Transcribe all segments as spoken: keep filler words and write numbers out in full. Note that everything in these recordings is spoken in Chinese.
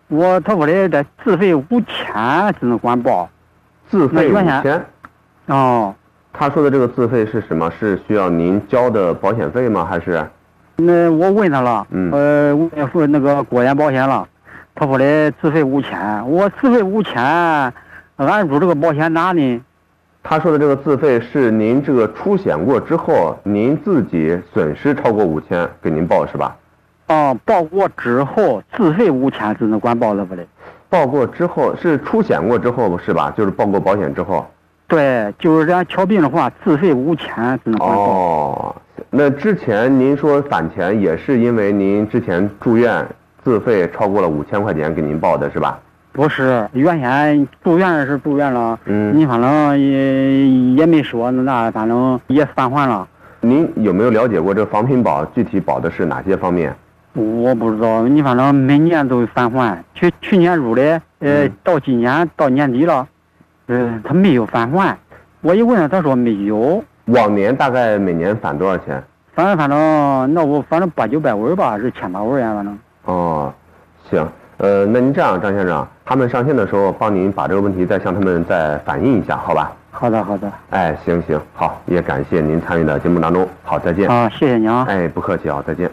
我他说的这自费五千只能管报， 自费五千。 哦。 他说的这个自费是什么？是需要您交的保险费吗？还是？ 那我问他了， 嗯， 呃，我也说那个国安保险了，他说的自费五千，我自费五千，俺入这个保险哪呢？ 他说的这个自费是您这个出险过之后，您自己损失超过五千给您报是吧？ 哦，报过之后自费五千只能管报了不嘞？ 报过之后是出险过之后是吧？就是报过保险之后。 对，就是这样瞧病的话，自费五千只能管报。 哦，那之前您说返钱也是因为您之前住院自费超过了五千块钱给您报的是吧？ 不是，原先住院是住院了， 嗯， 你反正也也没说，那反正也返还了。 您有没有了解过这防贫保具体保的是哪些方面？ 我不知道，你反正每年都返还，去去年入的，呃， 嗯、 到今年到年底了。呃，他没有返还，我一问他，他说没有。 往年大概每年返多少钱？ 反正反正那我反正八九百文吧，是千把文呀，反正。 哦，行，呃，那您这样，张先生，他们上线的时候帮您把这个问题再向他们再反映一下，好吧？ 好的，好的。 哎，行行，好，也感谢您参与的节目当中，好，再见。 啊，谢谢您啊。 哎，不客气啊，再见。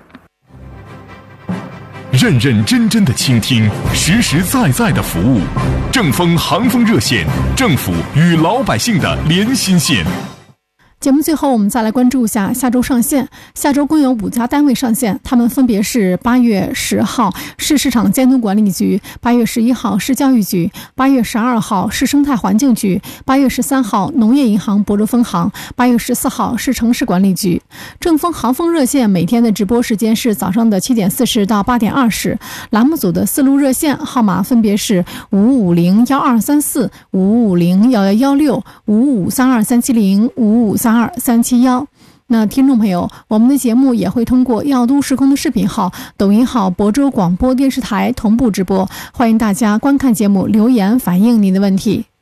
认认真真的倾听，实实在在的服务。正风航风热线，政府与老百姓的连心线。 节目最后我们再来关注一下下周上线。下周共有五家单位上线，他们分别是八月十号市市场监督管理局，八月十一号市教育局，八月十二号市生态环境局，八月十三号农业银行亳州分行，八月十四号市城市管理局。正风航风热线每天的直播时间是早上的七点四十到八点二十，栏目组的四路热线号码分别是五五零幺二三四、五五零幺幺幺六、五五三二三七零、五五三二三七幺。那听众朋友，我们的节目也会通过耀都时空的视频号、抖音号、亳州广播电视台同步直播，欢迎大家观看节目，留言反映您的问题。